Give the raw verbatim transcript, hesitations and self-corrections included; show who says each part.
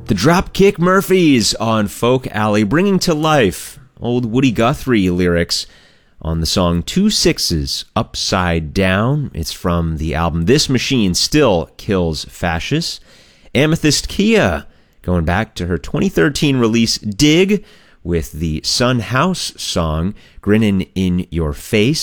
Speaker 1: The Dropkick Murphys on Folk Alley, bringing to life old Woody Guthrie lyrics on the song Two Sixes Upside Down. It's from the album This Machine Still Kills Fascists. Amethyst Kia, going back to her twenty thirteen release Dig, with the Sun House song Grinnin' in Your Face.